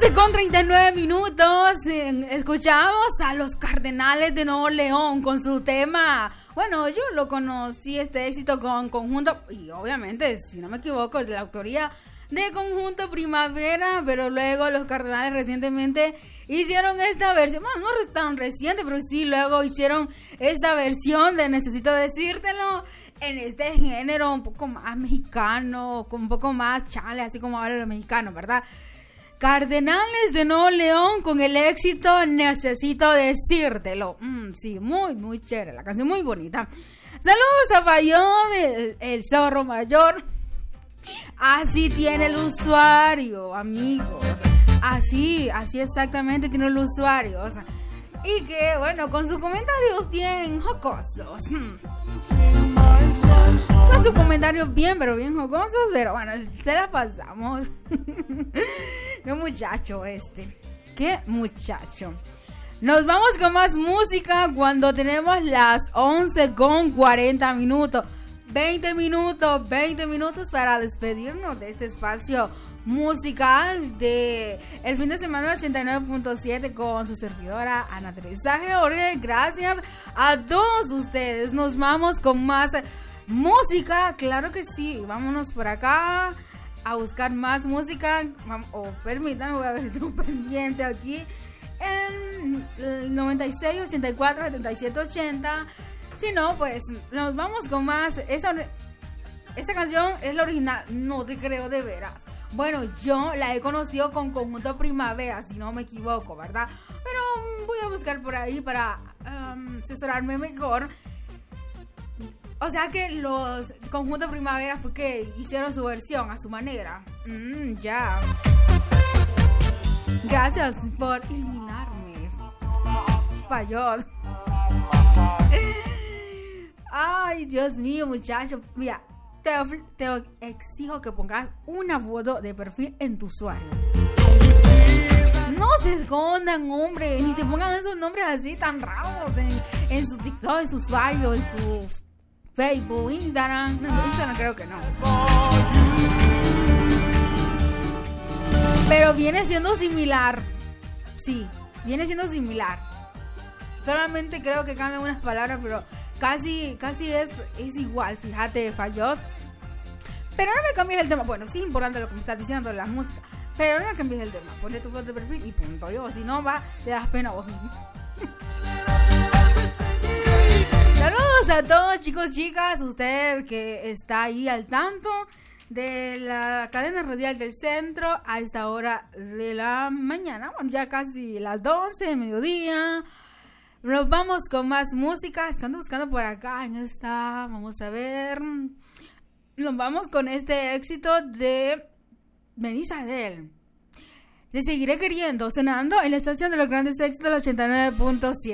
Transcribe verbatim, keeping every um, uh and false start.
doce con treinta y nueve minutos. Eh, escuchamos a los Cardenales de Nuevo León con su tema. Bueno, yo lo conocí, este éxito, con Conjunto, y obviamente, si no me equivoco, es de la autoría de Conjunto Primavera, pero luego los Cardenales recientemente hicieron esta versión, bueno, no es tan reciente, pero sí luego hicieron esta versión de Necesito Decírtelo en este género un poco más mexicano, un poco más chale, así como hablan los mexicanos, ¿verdad? Cardenales de Nuevo León con el éxito Necesito Decírtelo. Mm, sí, muy, muy chévere, la canción muy bonita. Saludos a Fayón, el, el zorro mayor. Así tiene el usuario, amigos. Así, así exactamente tiene el usuario. O sea, y que, bueno, con sus comentarios bien jocosos. Con sus comentarios bien, pero bien jocosos. Pero bueno, se la pasamos. Qué muchacho este. Qué muchacho. Nos vamos con más música cuando tenemos las once con cuarenta minutos. veinte minutos, veinte minutos para despedirnos de este espacio musical de el fin de semana ochenta y nueve punto siete con su servidora Ana Teresa George. Gracias a todos ustedes. Nos vamos con más música, claro que sí. Vámonos por acá a buscar más música. O oh, permítanme, voy a ver si tengo pendiente aquí en el noventa y seis, ochenta y cuatro, setenta y siete, ochenta. Si no, pues nos vamos con más. Esa, esa canción es la original, no te creo, de veras. Bueno, yo la he conocido con Conjunto Primavera, si no me equivoco, ¿verdad? Pero voy a buscar por ahí para um, asesorarme mejor. O sea que los Conjunto Primavera fue que hicieron su versión a su manera. Mm, ya. Gracias por iluminarme, Fayot. Ay, Dios mío, muchacho. Mira, te, te exijo que pongas una foto de perfil en tu usuario. No se escondan, hombre. Ni se pongan esos nombres así tan raros en, en su TikTok, en su usuario, en su Facebook, Instagram. No, Instagram creo que no. Pero viene siendo similar. Sí, viene siendo similar. Solamente creo que cambian unas palabras, pero casi, casi es, es igual, fíjate, Fayot. Pero no me cambies el tema. Bueno, sí es importante lo que me estás diciendo de la música, pero no me cambies el tema. Ponle tu foto de perfil y punto. Yo, si no, va, te das pena a vos mismo. Saludos a todos, chicos, chicas. Usted que está ahí al tanto de la cadena radial del centro a esta hora de la mañana. Bueno, ya casi las doce, mediodía. Nos vamos con más música. Estando buscando por acá en esta. Vamos a ver. Nos vamos con este éxito de Melissa Adel. Te seguiré queriendo, sonando en la estación de los grandes éxitos del ochenta y nueve punto siete.